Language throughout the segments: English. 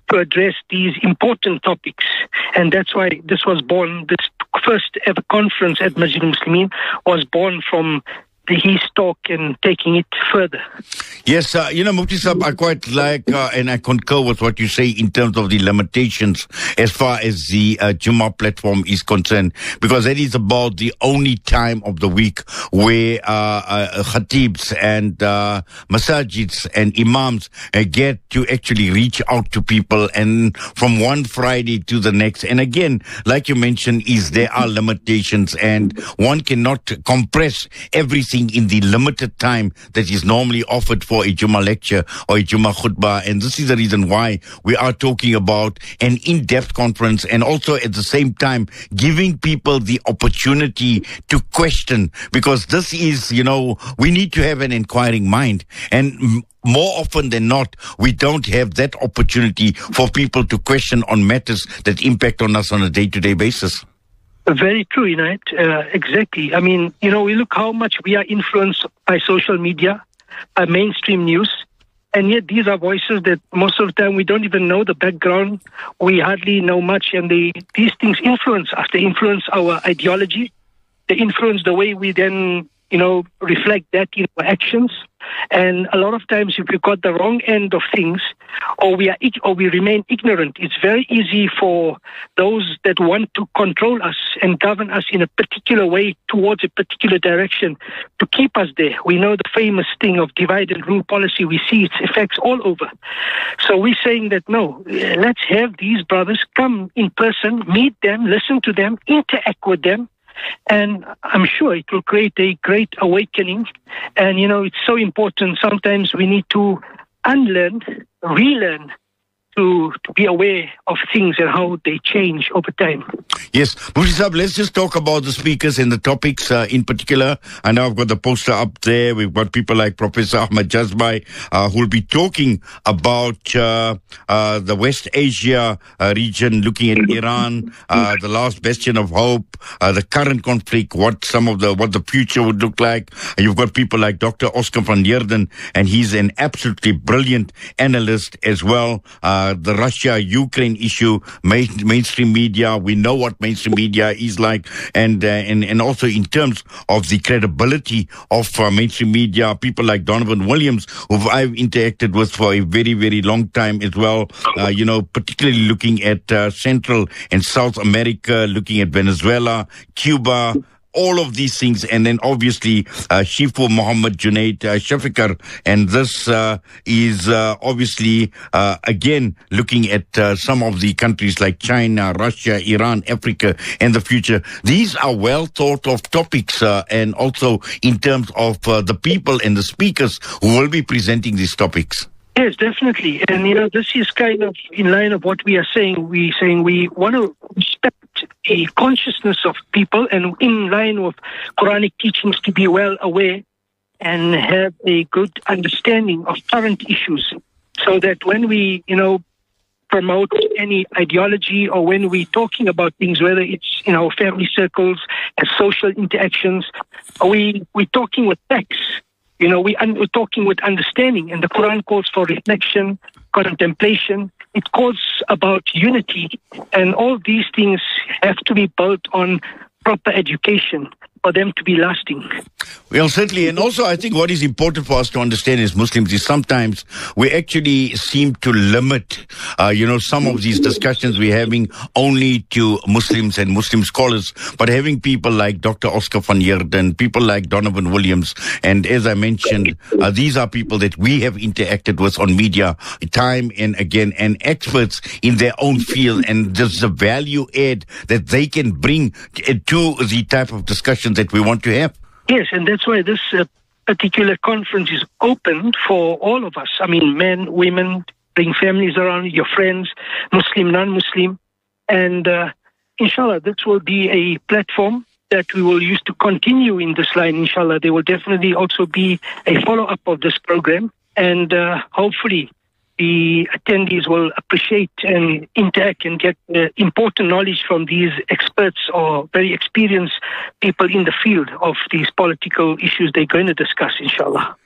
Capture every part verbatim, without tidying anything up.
to address these important topics. And that's why this was born, this first ever conference at Masjid Muslimin was born from his talk and taking it further. Yes, uh, you know, Mufti Sahib, I quite like uh, and I concur with what you say in terms of the limitations as far as the uh, Jummah platform is concerned, because that is about the only time of the week where uh, uh, khatibs and uh, masajids and imams uh, get to actually reach out to people, and from one Friday to the next. And again, like you mentioned, is there are limitations, and one cannot compress everything in the limited time that is normally offered for a Jummah lecture or a Jummah khutbah. And this is the reason why we are talking about an in-depth conference, and also at the same time giving people the opportunity to question, because this is, you know, we need to have an inquiring mind. And m- more often than not, we don't have that opportunity for people to question on matters that impact on us on a day-to-day basis. Very true, Inayat. Uh, exactly. I mean, you know, we look how much we are influenced by social media, by mainstream news, and yet these are voices that most of the time we don't even know the background. We hardly know much, and they, these things influence us. They influence our ideology. They influence the way we then, you know, reflect that in our actions. And a lot of times, if we got the wrong end of things, or we are or we remain ignorant, it's very easy for those that want to control us and govern us in a particular way towards a particular direction to keep us there. We know the famous thing of divide and rule policy. We see its effects all over. So we're saying that no, let's have these brothers come in person, meet them, listen to them, interact with them. And I'm sure it will create a great awakening. And, you know, it's so important. Sometimes we need to unlearn, relearn, to, to be aware of things and how they change over time. Yes. Mufti Sahib, let's just talk about the speakers and the topics uh, in particular. I know I've got the poster up there. We've got people like Professor Ahmad Jazbai, uh, who will be talking about uh, uh, the West Asia uh, region, looking at Iran, uh, the last bastion of hope, uh, the current conflict, what some of the what the future would look like. And you've got people like Doctor Oscar van Heerden, and he's an absolutely brilliant analyst as well. Uh, the Russia-Ukraine issue, main, mainstream media, we know what mainstream media is like, and uh, and, and also in terms of the credibility of uh, mainstream media, people like Donovan Williams, who I've interacted with for a very, very long time as well, uh, you know, particularly looking at uh, Central and South America, looking at Venezuela, Cuba, all of these things, and then obviously uh, Shifu Muhammad Junaid uh, Shafikar, and this uh, is uh, obviously uh, again looking at uh, some of the countries like China, Russia, Iran, Africa, and the future. These are well thought of topics, uh, and also in terms of uh, the people and the speakers who will be presenting these topics. Yes, definitely. And, you know, this is kind of in line of what we are saying. We're saying we want to respect the consciousness of people, and in line with Quranic teachings to be well aware and have a good understanding of current issues, so that when we, you know, promote any ideology, or when we're talking about things, whether it's in our family circles and social interactions, we, we're talking with facts. You know, we un- we're talking with understanding, and the Quran calls for reflection, contemplation. It calls about unity, and all these things have to be built on proper education for them to be lasting. Well, certainly. And also, I think what is important for us to understand as Muslims is sometimes we actually seem to limit, uh, you know, some of these discussions we're having only to Muslims and Muslim scholars, but having people like Doctor Oscar van Heerden, people like Donovan Williams. And as I mentioned, uh, these are people that we have interacted with on media time and again, and experts in their own field. And there's a value add that they can bring to the type of discussion that we want to have. Yes, and that's why this uh, particular conference is open for all of us. I mean, men, women, bring families around, your friends, Muslim, non-Muslim. And uh, inshallah, this will be a platform that we will use to continue in this line, inshallah. There will definitely also be a follow-up of this program. And uh, hopefully, the attendees will appreciate and interact and get uh, important knowledge from these experts or very experienced people in the field of these political issues they're going to discuss, inshallah.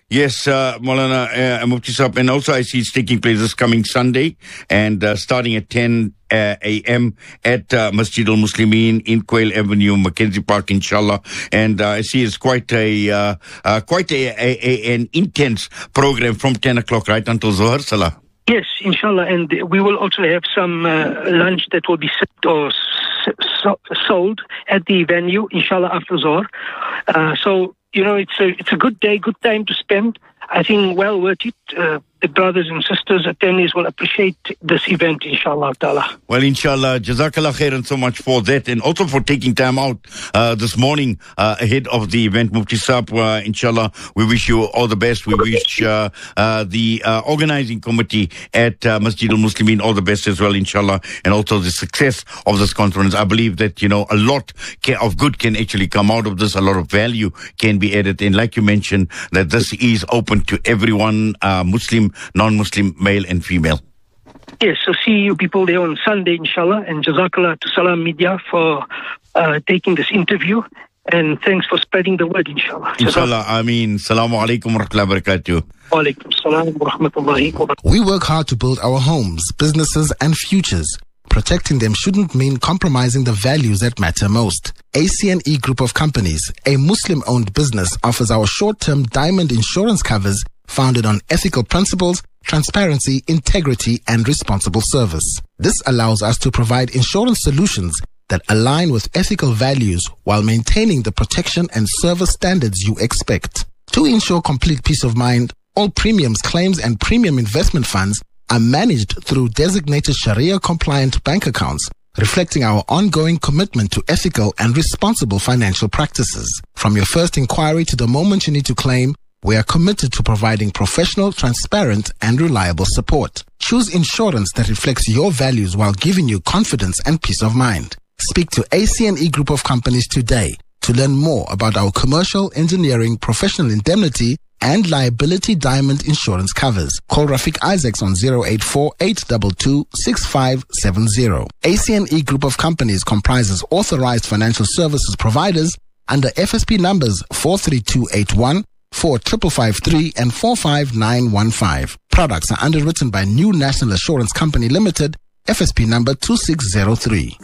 Yes, uh, Maulana uh, Mufti Saab, and also I see it's taking place this coming Sunday, and uh, starting at ten uh, a m at uh, Masjid al-Muslimin in Quail Avenue, Mackenzie Park, inshallah. And uh, I see it's quite a uh, uh, quite a, a, a an intense program from ten o'clock right until Zohar Salah. Yes, inshallah, and we will also have some uh, lunch that will be set or s- so- sold at the venue, inshallah, after Zohar. Uh, so, you know, it's a it's a good day, good time to spend. I think well worth it. Uh, the brothers and sisters, attendees will appreciate this event, inshallah ta'ala. Well, inshallah, jazakallah khairan so much for that, and also for taking time out uh, this morning uh, ahead of the event. Mufti Saab, uh, inshallah, we wish you all the best. We wish uh, uh, the uh, organizing committee at uh, Masjid al-Muslimin all the best as well, inshallah, and also the success of this conference. I believe that, you know, a lot can, of good can actually come out of this. A lot of value can be added. And like you mentioned, that this is open to everyone, uh, Muslim, non-Muslim, male and female. Yes, so see you people there on Sunday, inshallah, and jazakallah to Salam Media for uh, taking this interview, and thanks for spreading the word, inshallah. Inshallah, Ameen. Assalamu alaikum wa rahmatullahi wa barakatuh. Wa alaikum assalam wa rahmatullahi wa barakatuh. We work hard to build our homes, businesses and futures. Protecting them shouldn't mean compromising the values that matter most. A C N E Group of Companies, a Muslim-owned business, offers our short-term diamond insurance covers founded on ethical principles, transparency, integrity, and responsible service. This allows us to provide insurance solutions that align with ethical values while maintaining the protection and service standards you expect. To ensure complete peace of mind, all premiums, claims, and premium investment funds are managed through designated Sharia-compliant bank accounts, reflecting our ongoing commitment to ethical and responsible financial practices. From your first inquiry to the moment you need to claim, we are committed to providing professional, transparent, and reliable support. Choose insurance that reflects your values while giving you confidence and peace of mind. Speak to A C N E Group of Companies today to learn more about our commercial, engineering, professional indemnity, and liability diamond insurance covers. Call Rafiq Isaacs on zero eight four, eight two two, six five seven zero. A C N E Group of Companies comprises authorized financial services providers under F S P numbers four three two eight one, four five five three, and four five nine one five. Products are underwritten by New National Assurance Company Limited, F S P number two six zero three.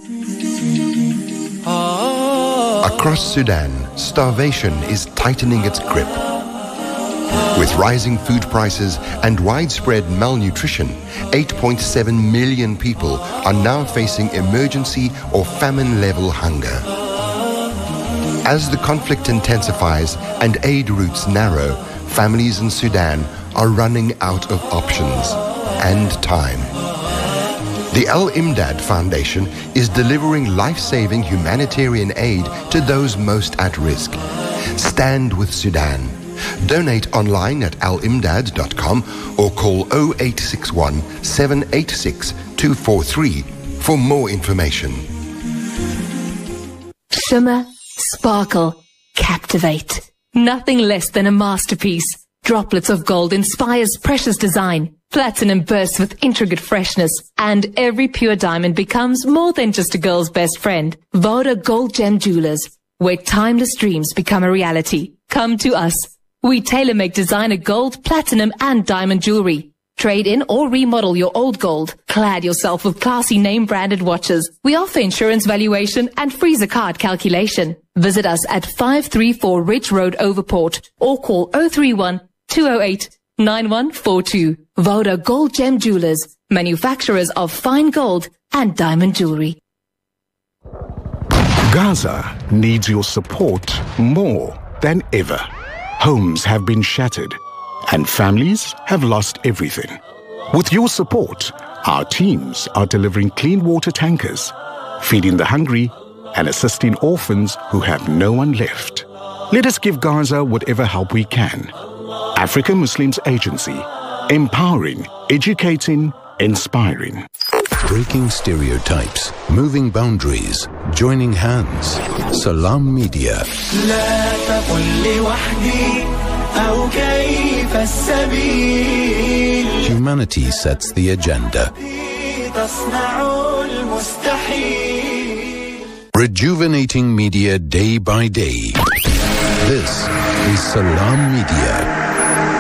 Across Sudan, starvation is tightening its grip. With rising food prices and widespread malnutrition, eight point seven million people are now facing emergency or famine-level hunger. As the conflict intensifies and aid routes narrow, families in Sudan are running out of options and time. The Al-Imdad Foundation is delivering life-saving humanitarian aid to those most at risk. Stand with Sudan. Donate online at al imdad dot com or call zero eight six one, seven eight six, two four three for more information. Shimmer, sparkle, captivate. Nothing less than a masterpiece. Droplets of gold inspires precious design. Platinum bursts with intricate freshness, and every pure diamond becomes more than just a girl's best friend. Voda Gold Gem Jewelers, where timeless dreams become a reality. Come to us. We tailor-make designer gold, platinum, and diamond jewelry. Trade in or remodel your old gold. Clad yourself with classy name-branded watches. We offer insurance valuation and freezer card calculation. Visit us at five three four Ridge Road, Overport, or call zero three one, two zero eight, nine one four two. Voda Gold Gem Jewelers, manufacturers of fine gold and diamond jewelry. Gaza needs your support more than ever. Homes have been shattered and families have lost everything. With your support, our teams are delivering clean water tankers, feeding the hungry, and assisting orphans who have no one left. Let us give Gaza whatever help we can. African Muslims Agency, empowering, educating, inspiring. Breaking stereotypes, moving boundaries, joining hands. Salam Media. Humanity sets the agenda. Rejuvenating media day by day. This is Salam Media.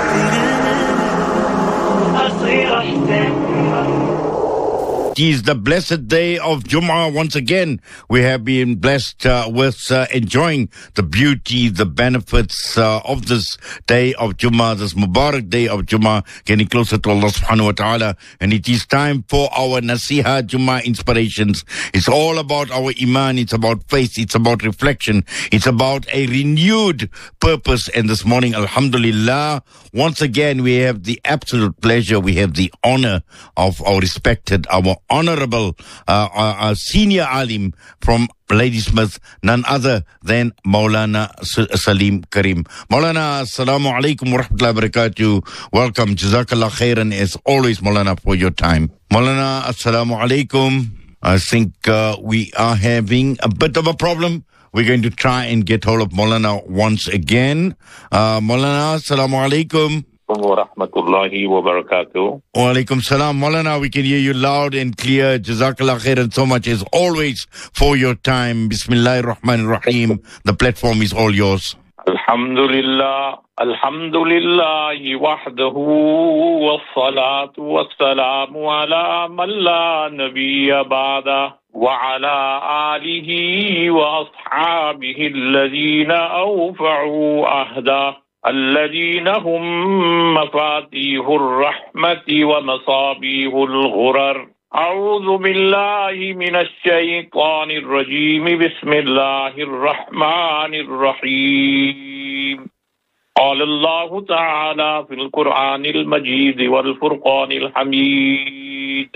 It is the blessed day of Jummah. Once again, we have been blessed uh, with uh, enjoying the beauty, the benefits uh, of this day of Jummah, this Mubarak day of Jummah, getting closer to Allah subhanahu wa ta'ala. And it is time for our Nasiha Jummah inspirations. It's all about our Iman, it's about faith, it's about reflection, it's about a renewed purpose. And this morning, alhamdulillah, once again, we have the absolute pleasure, we have the honor of our respected, our honorable uh, uh, uh, senior alim from Ladysmith, none other than Maulana Salim Karim. Maulana, assalamu alaikum wa rahmatullahi wa barakatuh. Welcome, jazakallah khairan as always, Maulana, for your time. Maulana, assalamu alaikum. I think uh, we are having a bit of a problem. We're going to try and get hold of Maulana once again. Uh, Maulana, assalamu alaikum. Wa rahmatullahi wa barakatuh. Wa alaikum salam. Maulana, we can hear you loud and clear. Jazakallah khairan so much as always for your time. Bismillahir Rahmanir Rahim. The platform is all yours. Alhamdulillah. Alhamdulillah wahdahu wa salatu wa salamu ala man la nabiyya ba'da wa ala alihi wa ashabihi alladhina awfa'u ahda الذين هم مفاتيح الرحمة ومصابيح الغرر أعوذ بالله من الشيطان الرجيم بسم الله الرحمن الرحيم قال الله تعالى في القرآن المجيد والفرقان الحميد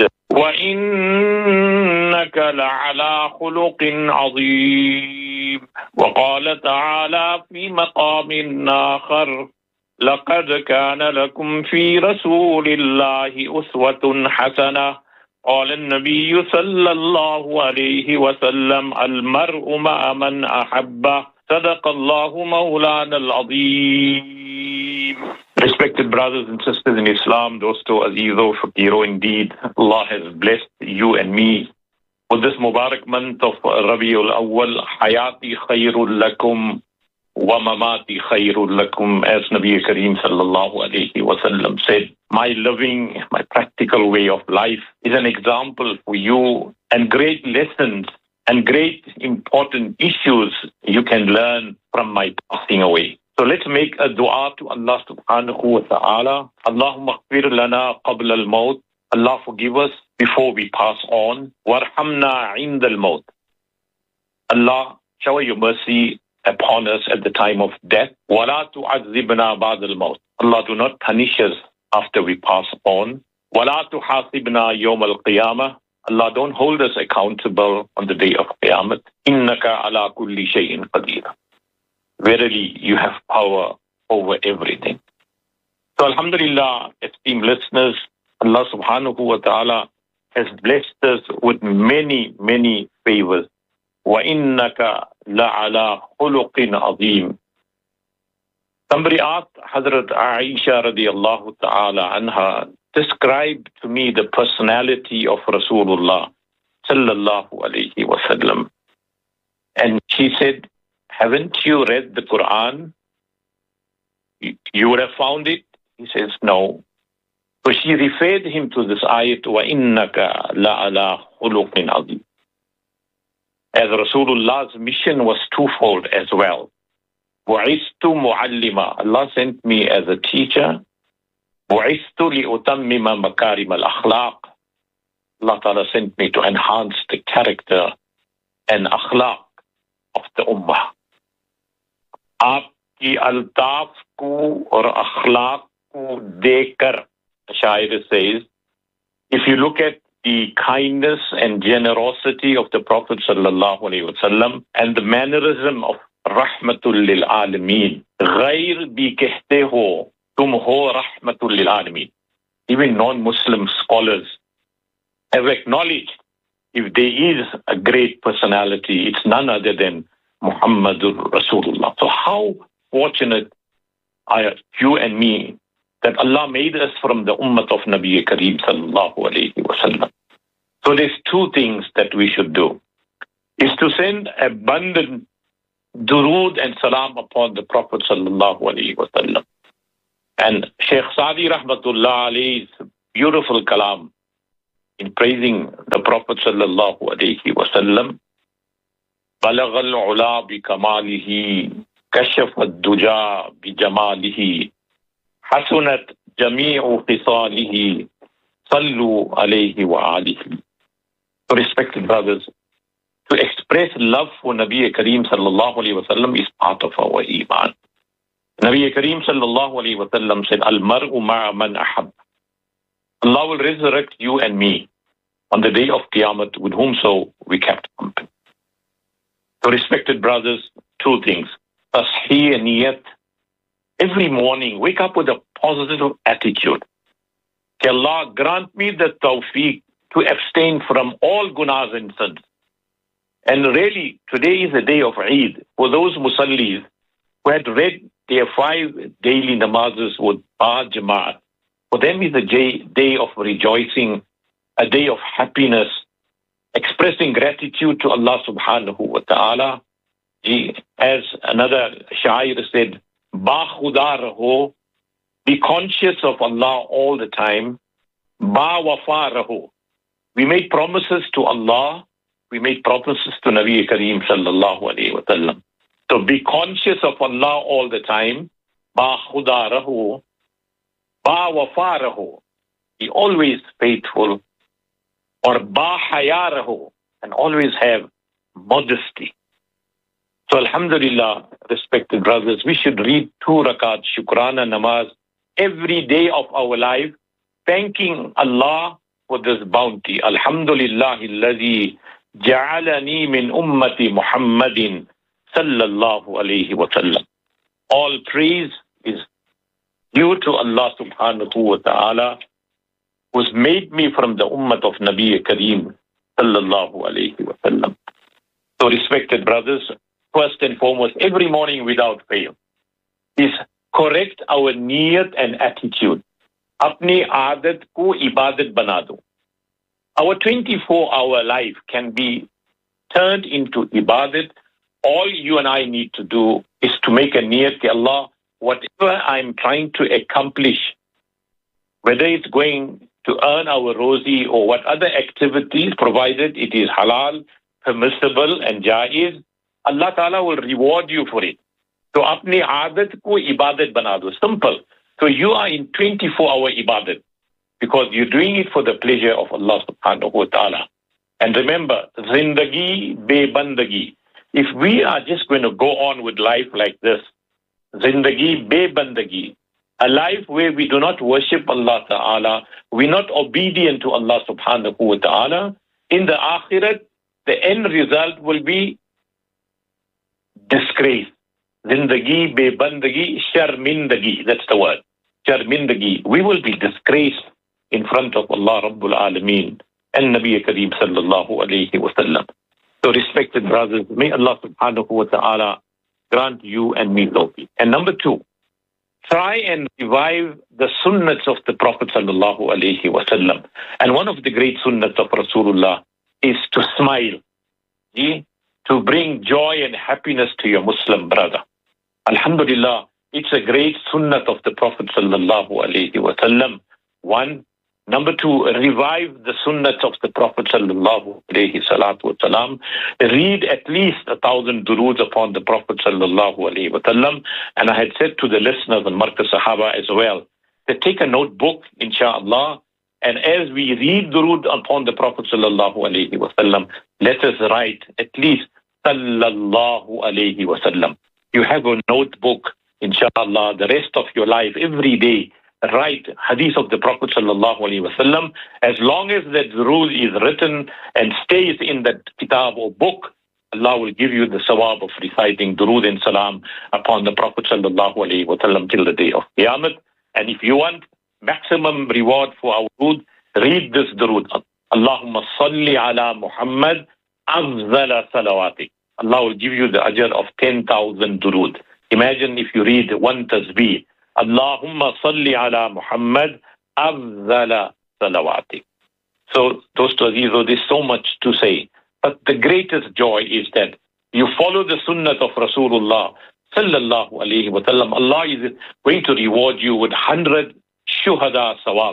وإنك لعلى خلق عظيم وقال تعالى في مقام آخر لقد كان لكم في رسول الله أسوة حسنة قال النبي صلى الله عليه وسلم المرء مع من أحبه صدق الله مولانا العظيم. Respected brothers and sisters in Islam, dosto, azizo, fakiro, indeed, Allah has blessed you and me with this Mubarak month of Rabiul Awwal. Hayati khayrul lakum wa mamati khayrul lakum, as Nabi Kareem sallallahu alayhi wa sallam said. My living, my practical way of life is an example for you, and great lessons and great important issues you can learn from my passing away. So let's make a dua to Allah subhanahu wa ta'ala. Allahumma ighfir lana qabla al-maut. Allah forgive us before we pass on. Warhamna inda al-maut. Allah, shower your mercy upon us at the time of death. Wala tu'azzibna ba'da al-maut. Allah, do not punish us after we pass on. Wala tuhasibna yawm al-qiyamah. Allah, don't hold us accountable on the day of Qiyamah. Innaka ala kulli shay'in qadir. Verily, you have power over everything. So, alhamdulillah, esteemed listeners, Allah subhanahu wa ta'ala has blessed us with many, many favors. وَإِنَّكَ لَعَلَى خُلُقٍ عَظِيمٍ. Somebody asked Hazrat Aisha radiallahu ta'ala anha, describe to me the personality of Rasulullah sallallahu alayhi wa sallam. And she said, haven't you read the Quran? You would have found it. He says, no. So she referred him to this ayat, وَإِنَّكَ لَعَلَى خُلُقٍ عَظِيمٍ. As Rasulullah's mission was twofold as well. بُعِثْتُ مُعَلِّمًا. Allah sent me as a teacher. بُعِثْتُ لِأُتَمِّمَ مَكَارِمَ الْأَخْلَاقِ. Allah Ta'ala sent me to enhance the character and akhlaq of the ummah. आपकी अल्ताफ को और अखलाक को देखकर, Shair says, if you look at the kindness and generosity of the Prophet sallallahu alaihi wasallam and the mannerism of rahmatul lil alamin, ghair bhi kehte ho, tum ho rahmatul lil alamin. Even non-Muslim scholars have acknowledged if there is a great personality, it's none other than Muhammadur Rasulullah. So how fortunate are you and me that Allah made us from the ummah of Nabi Kareem sallallahu alayhi wa sallam. So there's two things that we should do. Is to send abundant durood and salam upon the Prophet sallallahu alayhi wa sallam. And Sheikh Saadi rahmatullah alayhi's beautiful kalam in praising the Prophet sallallahu alayhi wa sallam. بلغ العلا بكماله كشف الدجى بجماله حسنت جميع خصاله صلوا عليه وآله. So respected brothers, to express love for Nabi Kareem sallallahu alayhi wa sallam is part of our iman. Nabi Kareem sallallahu alayhi wa sallam said, Al-mar'u ma'a man ahab. Allah will resurrect you and me on the day of Qiyamah with whomso we kept company. So respected brothers, two things. Tasheeh niyat. Every morning, wake up with a positive attitude. May Allah grant me the tawfiq to abstain from all gunas and sins. And really, today is a day of Eid. For those musallis who had read their five daily namazes with Ba Jamaat, for them is a day, day of rejoicing, a day of happiness, expressing gratitude to Allah subhanahu wa ta'ala. As another shair said, Ba khuda raho, be conscious of Allah all the time. Ba wafa raho, we make promises to Allah, we make promises to Nabi Kareem sallallahu alayhi wa sallam. So be conscious of Allah all the time. Ba khuda raho, ba wafa raho, be always faithful. Or ba haya raho, and always have modesty. So alhamdulillah, respected brothers, we should read two rakat shukrana namaz every day of our life, thanking Allah for this bounty. Alhamdulillah alladhi ja'alani min ummati Muhammadin sallallahu alayhi wa sallam. All praise is due to Allah subhanahu wa ta'ala, who's made me from the ummah of Nabi Kareem sallallahu alayhi wa sallam. So respected brothers, first and foremost, every morning without fail, is correct our niyat and attitude. Apni aadat ko ibadat bana do. Our twenty-four hour life can be turned into ibadat. All you and I need to do is to make a niyat to Allah, whatever I'm trying to accomplish, whether it's going to earn our rosy or what other activities, provided it is halal, permissible and jaiz, Allah Ta'ala will reward you for it. So apni aadat ko ibadat bana do. Simple. So you are in twenty-four hour ibadat because you're doing it for the pleasure of Allah Subhanahu wa Ta'ala. And remember, zindagi be bandagi. If we are just going to go on with life like this, zindagi be bandagi, a life where we do not worship Allah Ta'ala, we're not obedient to Allah Subhanahu wa Ta'ala, in the Akhirat, the end result will be disgrace. Zindagi, be bandagi, sharmindagi, that's the word. Sharmindagi. We will be disgraced in front of Allah Rabbul Alameen and Nabi Kareem sallallahu alayhi wa sallam. So respected brothers, may Allah Subhanahu wa Ta'ala grant you and me tawfiq. And number two, try and revive the sunnats of the Prophet sallallahu alayhi wa sallam. And one of the great sunnats of Rasulullah is to smile, see? To bring joy and happiness to your Muslim brother. Alhamdulillah, it's a great sunnat of the Prophet sallallahu alayhi wa sallam. One. Number two, revive the sunnats of the Prophet sallallahu alayhi salatu wa salam. Read at least a thousand duroods upon the Prophet sallallahu alayhi wa sallam. And I had said to the listeners and Markaz Sahaba as well, to take a notebook, inshallah, and as we read durood upon the Prophet sallallahu alayhi wa sallam, let us write at least sallallahu alayhi wa sallam. You have a notebook, inshallah, the rest of your life, every day, write hadith of the Prophet sallallahu alayhi wa sallam. As long as that durood is written and stays in that kitab or book, Allah will give you the sawab of reciting durood and salam upon the Prophet sallallahu alayhi wa sallam till the day of Qiyamah. And if you want maximum reward for our durood, read this durood. Allahumma salli ala Muhammad afzala salawatik. Allah will give you the ajr of ten thousand durood. Imagine if you read one tasbih. Allahumma salli ala Muhammad afzala salawatik. So, those two Azizo, there's so much to say. But the greatest joy is that you follow the sunnah of Rasulullah sallallahu alayhi wa sallam. Allah is going to reward you with one hundred shuhada sawab.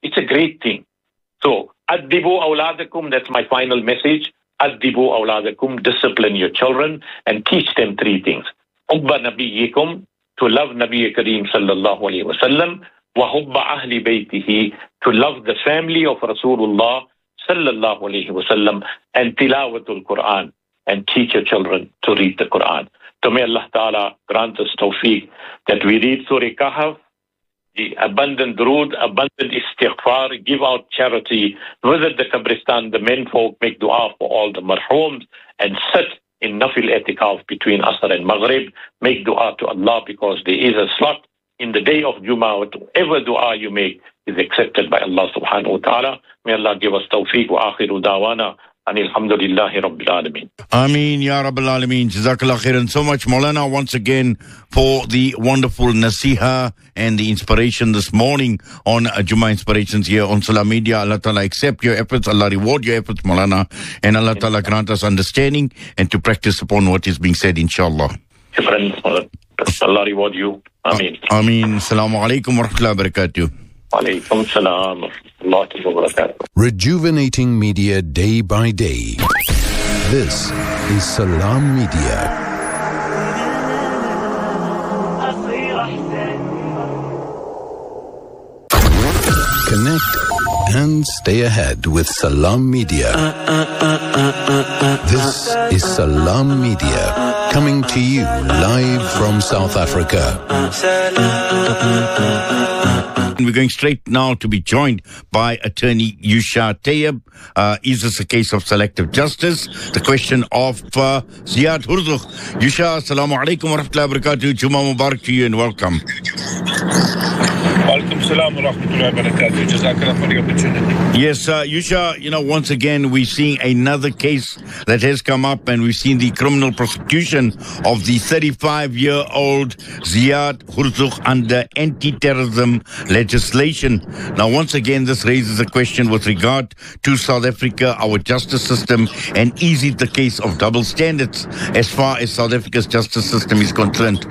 it's a great thing. So, addibu awladakum, that's my final message. Addibu awladakum, discipline your children and teach them three things. Hubba nabiyyikum, to love Nabi Kareem sallallahu alayhi wa sallam. Wa hubba ahli baytihi, to love the family of Rasulullah sallallahu alayhi wa sallam. And tilawatul Quran, and teach your children to read the Quran. So may Allah Ta'ala grant us tawfiq that we read Surah Kahf, the abundant durood, abundant istighfar, give out charity, visit the Qabristan, the men folk, make dua for all the marhooms, and sit in nafil etikaf between Asr and Maghrib, make dua to Allah, because there is a slot in the day of Jummah, whatever dua you make is accepted by Allah subhanahu wa ta'ala. May Allah give us tawfiq wa akhiru dawana. And alhamdulillahi rabbil alameen. Ameen, ya rabbil alameen. Jazakallah khairan so much, Maulana, once again for the wonderful nasiha and the inspiration this morning on uh, Jummah Inspirations here on Salam Media. Allah Ta'ala accept your efforts, Allah reward your efforts, Maulana, and Allah Ta'ala grant us understanding and to practice upon what is being said, inshallah. Allah reward you. Ameen. Uh, Ameen. Assalamu alaikum wa rahmatullahi wa barakatuh. Walaikum salam wa rahmatullahi wa barakatuh. Rejuvenating media day by day. This is Salam Media. Connect and stay ahead with Salam Media. This is Salam Media, coming to you live from South Africa. We're going straight now to be joined by attorney Yusha Tayyab. Uh, is this a case of selective justice? The question of uh, Ziad Hurzukh. Yusha, assalamu alaikum wa rahmatullahi wa barakatuh. Jummah Mubarak to you and welcome. Walaikum salam wa rahmatullahi wa barakatuh. Jazakallah for the opportunity. Yes, uh, Yusha, you know, once again, we're seeing another case that has come up, and we've seen the criminal prosecution of the thirty-five-year-old Ziad Hurzukh under anti-terrorism legislation. Now, once again, this raises a question with regard to South Africa, our justice system, and is it the case of double standards as far as South Africa's justice system is concerned?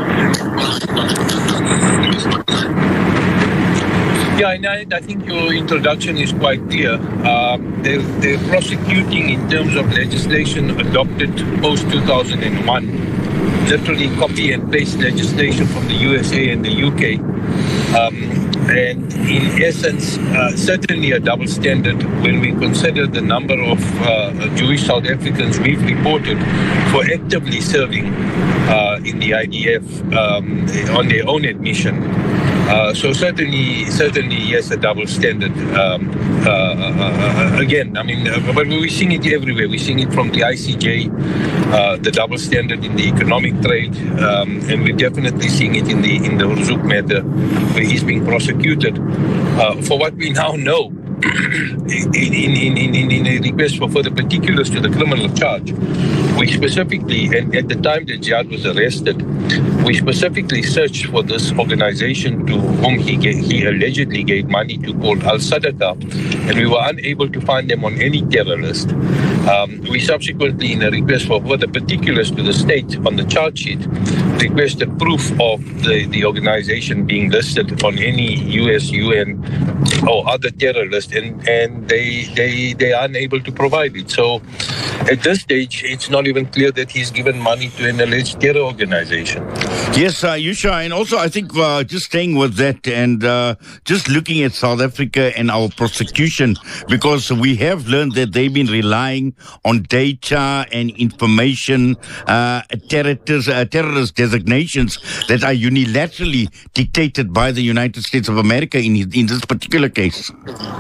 Yeah, and I, I think your introduction is quite clear. Um, they're, they're prosecuting in terms of legislation adopted post two thousand one, literally copy and paste legislation from the U S A and the U K. Um, and in essence, uh, certainly a double standard when we consider the number of uh, Jewish South Africans we've reported for actively serving uh, in the I D F um, on their own admission. Uh, so certainly, certainly, yes, a double standard. Um, uh, uh, uh, again, I mean, uh, but we're seeing it everywhere. We're seeing it from the I C J, uh, the double standard in the economic trade, um, and we're definitely seeing it in the in the Hurzukh matter, where he's being prosecuted uh, for what we now know. in, in, in, in, in a request for further particulars to the criminal charge, we specifically, and at the time that Ziad was arrested, we specifically searched for this organization to whom he gave, he allegedly gave money to, called Al Sadaqah, and we were unable to find them on any terror list. Um, we subsequently, in a request for further particulars to the state on the charge sheet, requested proof of the, the organization being listed on any U S, U N, or other terror list, and, and they, they, they are unable to provide it. So at this stage, it's not even clear that he's given money to an alleged terror organization. Yes, uh, Yusha, and also I think uh, just staying with that and uh, just looking at South Africa and our prosecution, because we have learned that they've been relying on data and information, uh, terrorist, uh, terrorist designations that are unilaterally dictated by the United States of America in, in this particular case.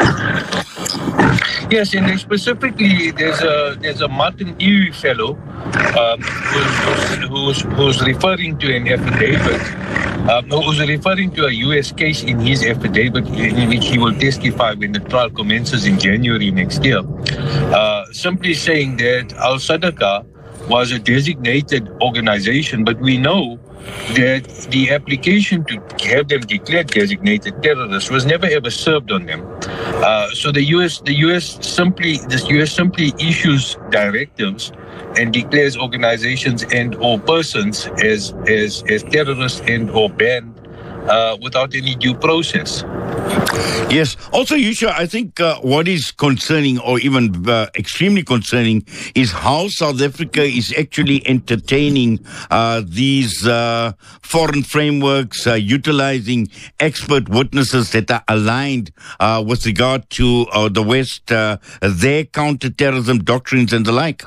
Yes, and specifically, there's a there's a Martin Ewe fellow um, who's, who's who's referring to an affidavit, um, who's referring to a U S case in his affidavit, in which he will testify when the trial commences in January next year, uh, simply saying that Al Sadaqah was a designated organization, but we know that the application to have them declared designated terrorists was never ever served on them. Uh, so the U S, the U S simply, the U S simply issues directives and declares organizations and or persons as as as terrorists and or banned uh, without any due process. Yes. Also, Yusha, I think uh, what is concerning or even uh, extremely concerning is how South Africa is actually entertaining uh, these uh, foreign frameworks, uh, utilizing expert witnesses that are aligned uh, with regard to uh, the West, uh, their counterterrorism doctrines and the like.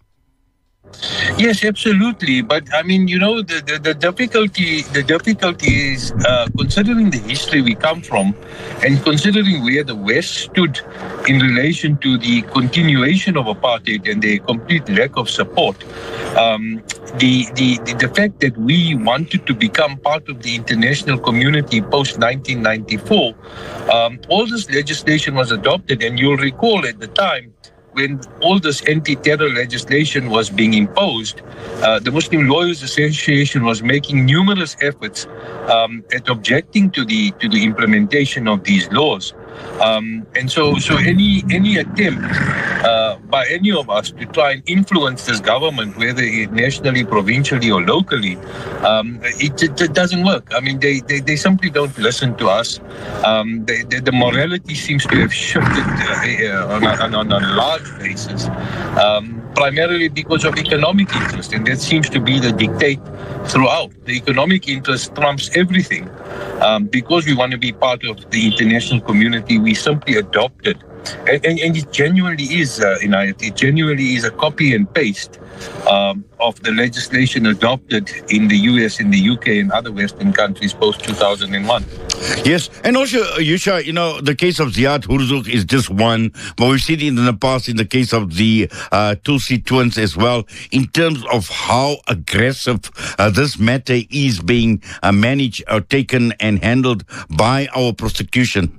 Yes, absolutely. But I mean, you know, the, the, the difficulty the difficulty is uh, considering the history we come from, and considering where the West stood in relation to the continuation of apartheid and the complete lack of support. Um, the, the the the fact that we wanted to become part of the international community post nineteen ninety-four, um, all this legislation was adopted, and you'll recall at the time, when all this anti-terror legislation was being imposed, uh, the Muslim Lawyers Association was making numerous efforts um, at objecting to the to the implementation of these laws. Um, and so, so any any attempt uh, by any of us to try and influence this government, whether it nationally, provincially, or locally, um, it, it, it doesn't work. I mean, they, they, they simply don't listen to us. Um, they, they, the morality seems to have shifted uh, on, a, on a large basis, um, primarily because of economic interest, and that seems to be the dictate throughout. The economic interest trumps everything. Um, because we want to be part of the international community, we simply adopt it. And, and, and it genuinely is, uh, Inayat, it genuinely is a copy and paste um, of the legislation adopted in the U S, in the U K, and other Western countries post two thousand one. Yes, and also, Yusha, you know, the case of Ziad Hurzouk is just one, but we've seen it in the past in the case of the uh, Tulsi twins as well, in terms of how aggressive uh, this matter is being uh, managed or taken and handled by our prosecution.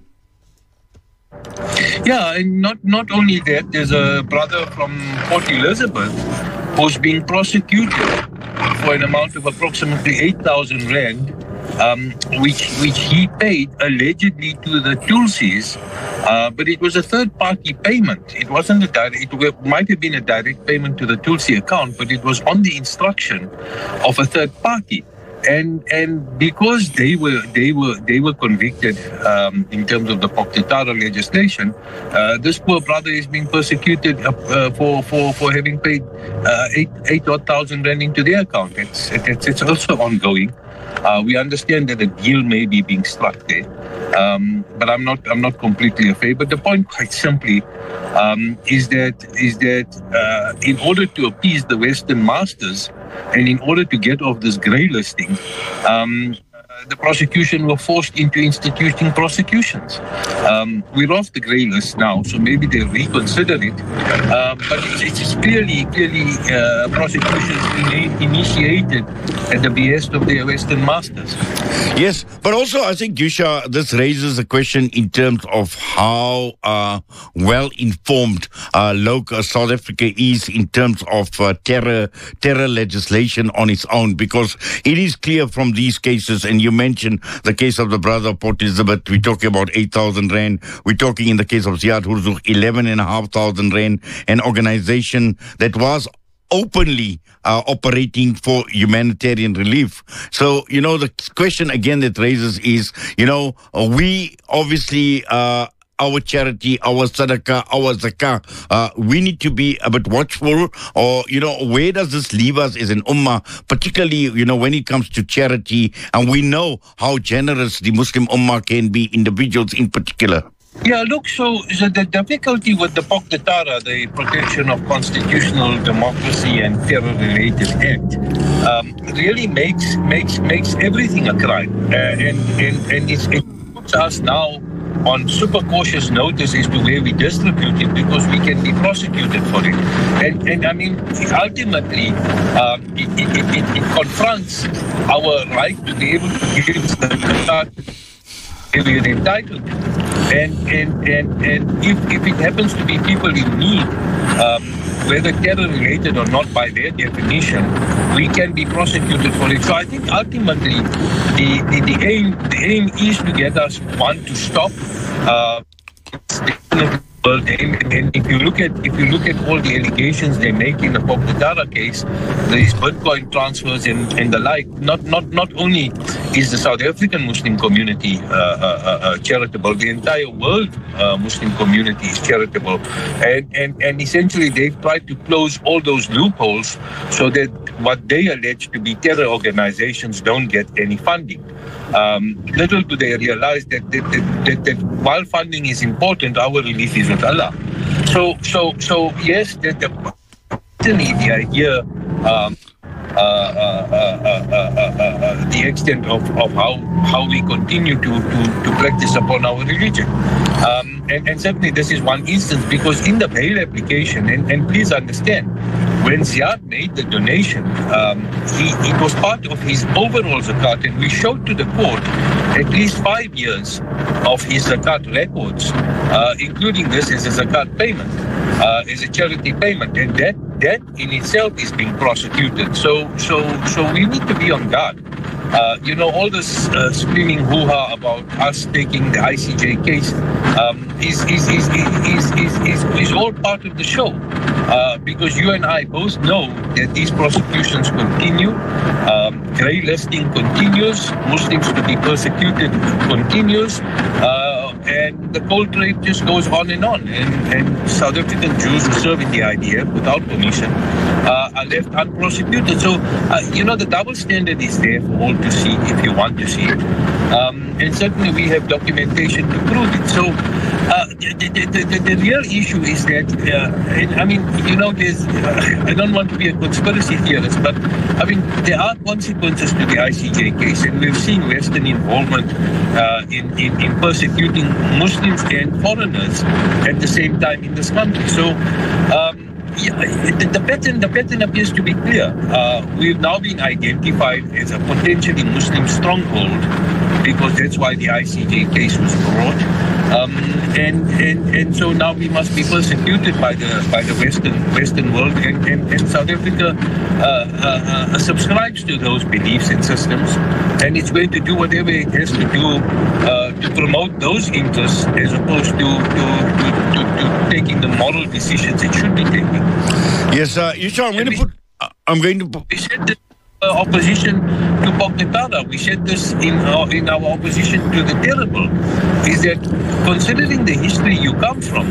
Yeah, and not, not only that, there's a brother from Port Elizabeth who's being prosecuted for an amount of approximately eight thousand rand, um, which which he paid allegedly to the Tulsis, uh, but it was a third-party payment. It wasn't a direct, it might have been a direct payment to the Tulsi account, but it was on the instruction of a third party. And and because they were they were they were convicted um, in terms of the Poktetara legislation, uh, this poor brother is being persecuted uh, for for for having paid uh, eight eight odd thousand rand into their account. It's it's it's also ongoing. Uh, we understand that a deal may be being struck there, um, but I'm not I'm not completely afraid. But the point, quite simply, um, is that is that uh, in order to appease the Western masters, and in order to get off this grey listing, um, uh, the prosecution were forced into instituting prosecutions. Um, we're off the grey list now, so maybe they'll reconsider it. Uh, but it's, it's clearly, clearly uh, prosecutions being initiated at the behest of the Western masters. Yes, but also I think, Yusha, this raises a question in terms of how uh, well informed uh, local South Africa is in terms of uh, terror terror legislation on its own, because it is clear from these cases, and you mentioned the case of the brother of Port Elizabeth, we're talking about eight thousand rand. We're talking in the case of Ziad Hurzouk, eleven and a half thousand rand, an organization that was openly uh, operating for humanitarian relief. So, you know, the question again that raises is, you know, uh, we obviously, uh, our charity, our sadaqah, our zakah, uh, we need to be a bit watchful, or, you know, where does this leave us as an ummah, particularly, you know, when it comes to charity, and we know how generous the Muslim ummah can be, individuals in particular. Yeah, look, so, so the difficulty with the Poktetara, the Protection of Constitutional Democracy and Terror-Related Act, um, really makes makes makes everything a crime. Uh, and and, and it's, it puts us now on super cautious notice as to where we distribute it, because we can be prosecuted for it. And, and I mean, ultimately, um, it, it, it, it confronts our right to be able to give the we are entitled. And and and, and if, if it happens to be people in need, um, whether terror related or not by their definition, we can be prosecuted for it. So I think ultimately the, the, the aim the aim is to get us, one, to stop uh, Well, and, and if you look at if you look at all the allegations they make in the Poputara case, these Bitcoin transfers and, and the like, not not not only is the South African Muslim community uh, uh, uh, charitable, the entire world uh, Muslim community is charitable, and, and and essentially they've tried to close all those loopholes so that what they allege to be terror organizations don't get any funding. Um, little do they realize that that, that, that that while funding is important, our relief is with Allah. So, so, so yes, that the, the idea, um, uh, uh, uh, uh, uh, uh, the extent of, of how how we continue to, to, to practice upon our religion. Um, and, and certainly this is one instance, because in the bail application, and, and please understand, when Ziad made the donation, um, he, it was part of his overall zakat, and we showed to the court at least five years of his zakat records, uh, including this as a zakat payment, uh, as a charity payment, and that that in itself is being prosecuted. So, so, so we need to be on guard. Uh, you know, all this uh, screaming hoo-ha about us taking the I C J case um, is, is, is, is, is, is, is all part of the show. Uh, because you and I both know that these prosecutions continue, um, grey listing continues, Muslims to be persecuted continues, uh, and the cold trade just goes on and on. And, and South African Jews who serve in the I D F without permission uh, are left unprosecuted. So, uh, you know, the double standard is there for all to see if you want to see it. Um, and certainly we have documentation to prove it. So, uh, the, the, the, the real issue is that, uh, and, I mean, you know, there's, uh, I don't want to be a conspiracy theorist, but I mean, there are consequences to the I C J case, and we've seen Western involvement uh, in, in, in persecuting Muslims and foreigners at the same time in this country. So, um, yeah, the, the pattern the pattern appears to be clear. Uh, we've now been identified as a potentially Muslim stronghold, because that's why the I C J case was brought. Um, and, and and so now we must be persecuted by the by the Western Western world, and, and, and South Africa uh, uh, uh, subscribes to those beliefs and systems, and it's going to do whatever it has to do uh, to promote those interests, as opposed to to, to, to, to taking the moral decisions it should be taking. Yes, uh, Yusha, I'm going to put. Uh, I'm going to put. We said that uh, opposition to Poputara. We said this in our, in our opposition to the terrible. Is that considering the history you come from,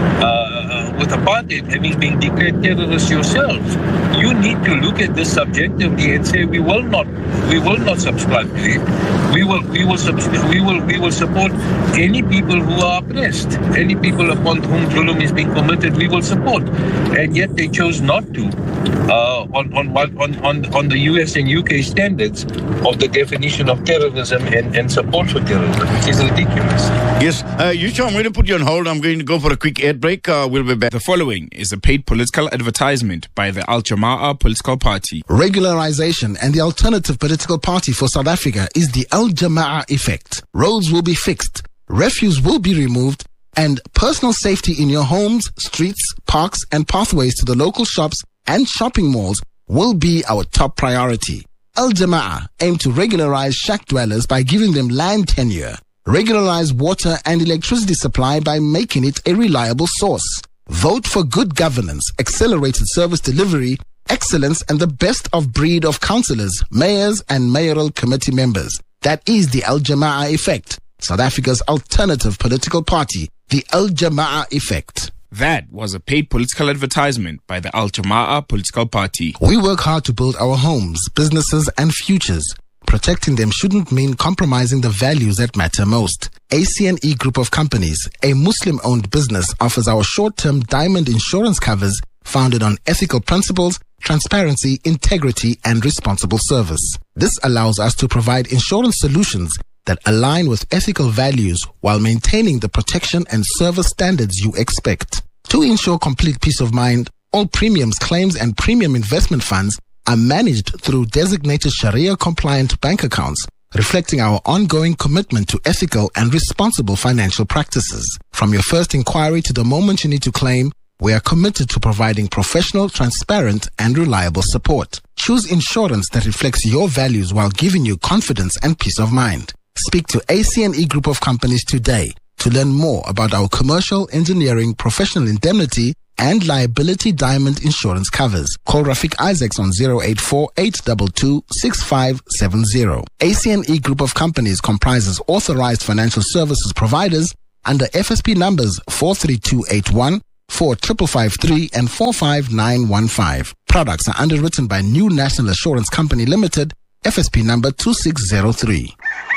uh, with apartheid having been declared terrorists yourselves, you need to look at this subjectively and say we will not, we will not subscribe to it. We will, we will, we will, we will support any people who are oppressed, any people upon whom zulum is being committed. We will support, and yet they chose not to, uh, on on on on on the U S and U K standards of the definition of terrorism and, and support for terrorism, which is ridiculous. Yes, uh, Yusha, I'm going to put you on hold. I'm going to go for a quick ad break. Uh, we'll be back. The following is a paid political advertisement by the Al Jama'ah political party. Regularization and the alternative political party for South Africa is the Al Jama'ah effect. Roads will be fixed, refuse will be removed, and personal safety in your homes, streets, parks, and pathways to the local shops and shopping malls will be our top priority. Al Jama'ah aim to regularize shack dwellers by giving them land tenure, regularize water and electricity supply by making it a reliable source. Vote for good governance, accelerated service delivery, excellence, and the best of breed of councillors, mayors, and mayoral committee members. That is the Al Jama'ah effect, South Africa's alternative political party, the Al Jama'ah effect. That was a paid political advertisement by the Al Jama'ah political party. We work hard to build our homes, businesses, and futures. Protecting them shouldn't mean compromising the values that matter most. A C N E Group of Companies, a Muslim-owned business, offers our short-term diamond insurance covers founded on ethical principles, transparency, integrity, and responsible service. This allows us to provide insurance solutions that align with ethical values while maintaining the protection and service standards you expect. To ensure complete peace of mind, all premiums, claims, and premium investment funds are managed through designated Sharia-compliant bank accounts, reflecting our ongoing commitment to ethical and responsible financial practices. From your first inquiry to the moment you need to claim, we are committed to providing professional, transparent, and reliable support. Choose insurance that reflects your values while giving you confidence and peace of mind. Speak to A C N E Group of Companies today. to learn more about our commercial, engineering, professional indemnity, and liability diamond insurance covers. Call Rafiq Isaacs on zero eight four, eight two two, six five seven zero. A C N E Group of Companies comprises authorized financial services providers under F S P numbers four three two eight one, four five five three, and four five nine one five. Products are underwritten by New National Assurance Company Limited, F S P number two six zero three.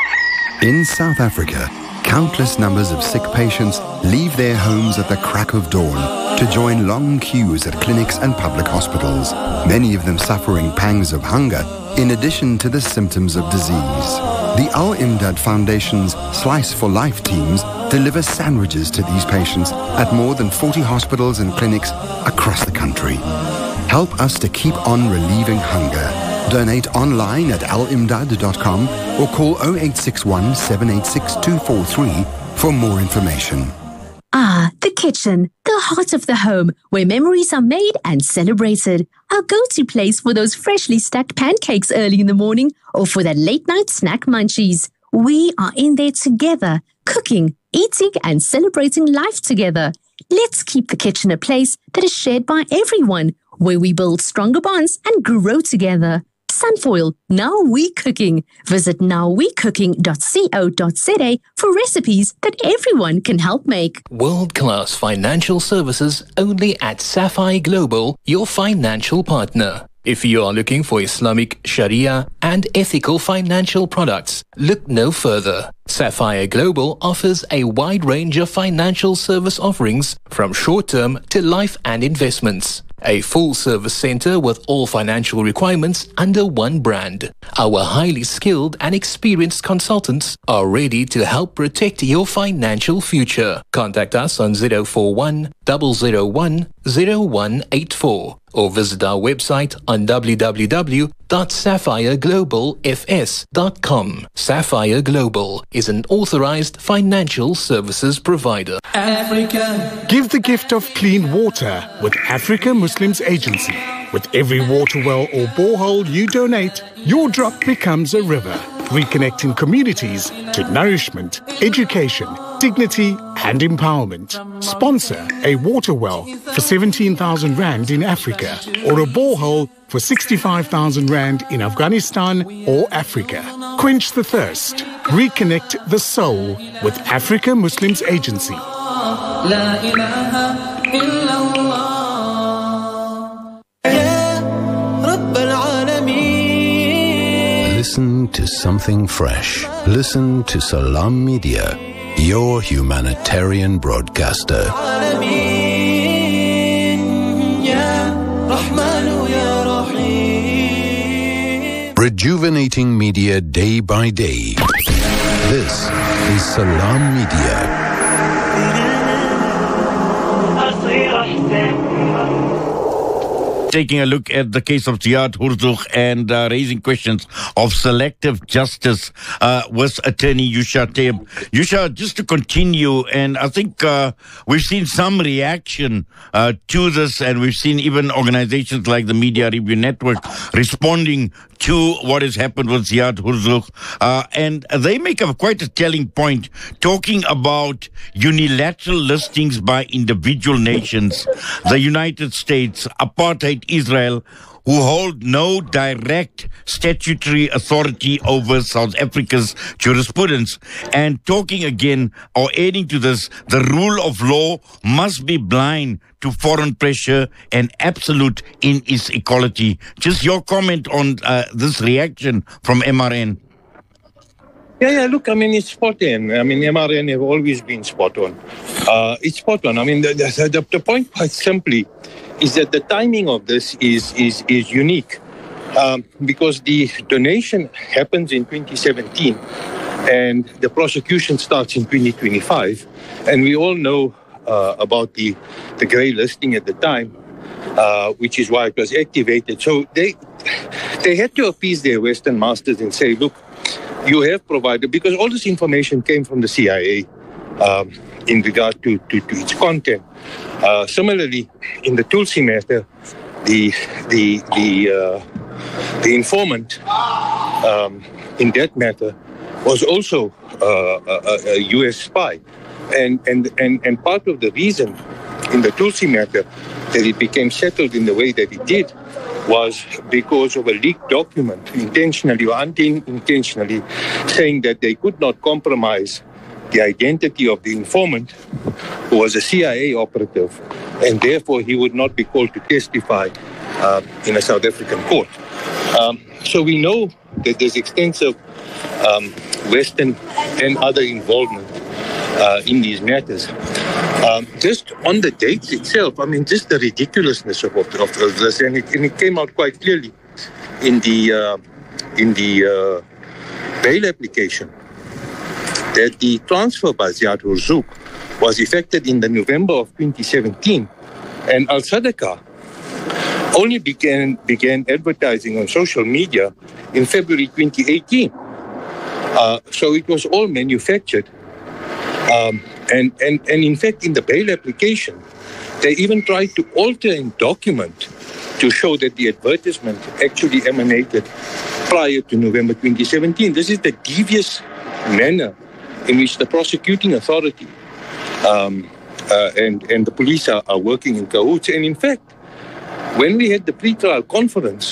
In South Africa, countless numbers of sick patients leave their homes at the crack of dawn to join long queues at clinics and public hospitals, many of them suffering pangs of hunger in addition to the symptoms of disease. The Al Imdad Foundation's Slice for Life teams deliver sandwiches to these patients at more than forty hospitals and clinics across the country. Help us to keep on relieving hunger. Donate online at al imdad dot com or call zero eight six one, seven eight six, two four three for more information. Ah, the kitchen, the heart of the home, where memories are made and celebrated. Our go-to place for those freshly stacked pancakes early in the morning or for that late-night snack munchies. We are in there together, cooking, eating, and celebrating life together. Let's keep the kitchen a place that is shared by everyone, where we build stronger bonds and grow together. Sunfoil, Now We Cooking. Visit now we cooking dot co dot za for recipes that everyone can help make. World-class financial services only at Sapphire Global, your financial partner. If you are looking for Islamic, Sharia, and ethical financial products, look no further. Sapphire Global offers a wide range of financial service offerings from short-term to life and investments. A full-service center with all financial requirements under one brand. Our highly skilled and experienced consultants are ready to help protect your financial future. Contact us on zero four one, zero zero one, zero one eight four or visit our website on w w w dot sapphire global f s dot com. Sapphire Global is an authorized financial services provider. Africa. Give the gift of clean water with Africa Muslims Agency. With every water well or borehole you donate, your drop becomes a river, reconnecting communities to nourishment, education, dignity and empowerment. Sponsor a water well for seventeen thousand rand in Africa or a borehole for sixty-five thousand rand in Afghanistan or Africa. Quench the thirst. Reconnect the soul with Africa Muslims Agency. La ilaha illallah. Listen to something fresh. Listen to Salam Media, your humanitarian broadcaster. Rejuvenating media day by day. This is Salam Media. Taking a look at the case of Ziad Hurzouk and uh, raising questions of selective justice uh, with attorney Yusha Taib. Yusha, just to continue, and I think uh, we've seen some reaction uh, to this, and we've seen even organizations like the Media Review Network responding to what has happened with Ziad Hurzouk. Uh, and they make a quite a telling point, talking about unilateral listings by individual nations, the United States, apartheid Israel, who hold no direct statutory authority over South Africa's jurisprudence, and talking again, or adding to this, the rule of law must be blind to foreign pressure and absolute in its equality. Just your comment on uh, this reaction from M R N. Yeah, yeah, look, I mean, it's spot on. I mean, M R N have always been spot on. Uh, it's spot on. I mean, the, the, the point quite simply is that the timing of this is is, is unique um, because the donation happens in twenty seventeen and the prosecution starts in twenty twenty-five. And we all know uh, about the, the grey listing at the time, uh, which is why it was activated. So they they had to appease their Western masters and say, look, you have provided, because all this information came from the C I A um, in regard to, to, to its content. Uh, similarly, in the Tulsi matter, the the the uh, the informant um, in that matter was also uh, a, a U S spy. and, and, and, and part of the reason in the Tulsi matter that it became settled in the way that it did was because of a leaked document, intentionally or unintentionally, saying that they could not compromise the identity of the informant, who was a C I A operative, and therefore he would not be called to testify uh, in a South African court. Um, so we know that there's extensive um, Western and other involvement uh, in these matters. Um, just on the dates itself, I mean, just the ridiculousness of, of, of this, and it, and it came out quite clearly in the uh, in the uh, bail application, that the transfer by Ziad Hurzouk was effected in the November of twenty seventeen, and Al Sadaqah only began began advertising on social media in February twenty eighteen. Uh, so it was all manufactured. Um, and, and, and in fact, in the bail application, they even tried to alter a document to show that the advertisement actually emanated prior to November twenty seventeen. This is the devious manner in which the prosecuting authority um, uh, and, and the police are, are working in cahoots. And in fact, when we had the pre-trial conference,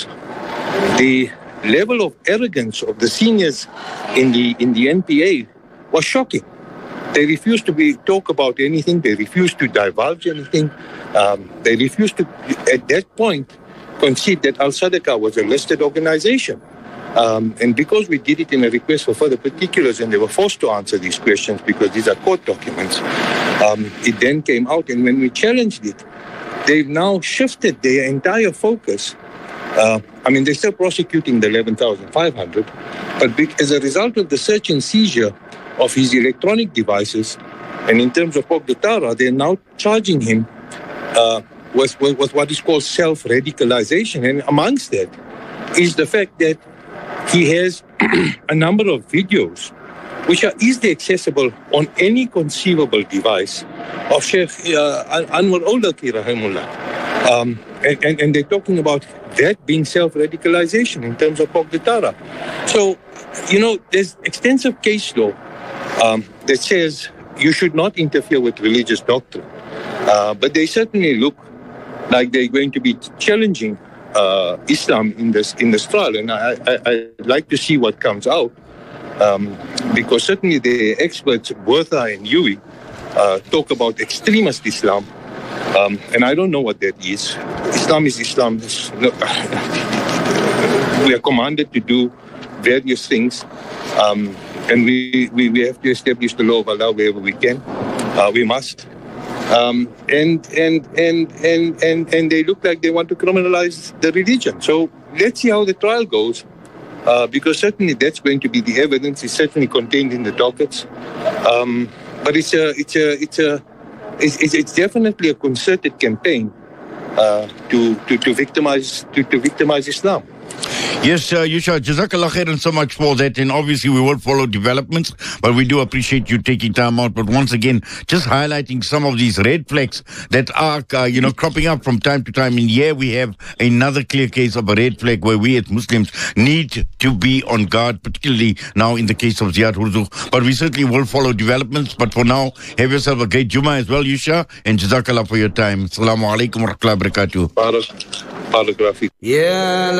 the level of arrogance of the seniors in the in the N P A was shocking. They refused to be talk about anything. They refused to divulge anything. Um, they refused to, at that point, concede that Al Sadaqah was a listed organization. Um, and because we did it in a request for further particulars, and they were forced to answer these questions because these are court documents, um, it then came out. And when we challenged it, they've now shifted their entire focus. Uh, I mean, they're still prosecuting the eleven thousand five hundred, but be- as a result of the search and seizure of his electronic devices, and in terms of Pogdotara, they're now charging him uh, with, with, with what is called self-radicalization. And amongst that is the fact that he has a number of videos which are easily accessible on any conceivable device of Sheikh uh, Anwar Awlaki, rahimullah. Um, and, and, and they're talking about that being self-radicalization in terms of Pogdotara. So, you know, there's extensive case law um, that says you should not interfere with religious doctrine. Uh, but they certainly look like they're going to be challenging uh, Islam in this in this trial. And I, I, I'd like to see what comes out. Um, because certainly the experts, Bertha and Yui, uh, talk about extremist Islam. Um, and I don't know what that is. Islam is Islam. We are commanded to do various things. Um, and we, we, we have to establish the law of Allah wherever we can. Uh, we must. Um, and, and, and, and, and, and they look like they want to criminalize the religion. So let's see how the trial goes. Uh, because certainly that's going to be the evidence. It's certainly contained in the dockets. Um, but it's a, it's a, it's a, it's, it's definitely a concerted campaign uh, to, to, to victimize, to, to victimize Islam. Yes, uh, Yusha, Jazakallah khairan so much for that. And obviously we will follow developments, but we do appreciate you taking time out. But once again, just highlighting some of these red flags that are, uh, you know, cropping up from time to time. And here we have another clear case of a red flag where we as Muslims need to be on guard, particularly now in the case of Ziad Hurzouk. But we certainly will follow developments. But for now, have yourself a great Jummah as well, Yusha. And Jazakallah for your time. Assalamu alaikum wa rahmatullahi wa barakatuh. Yeah.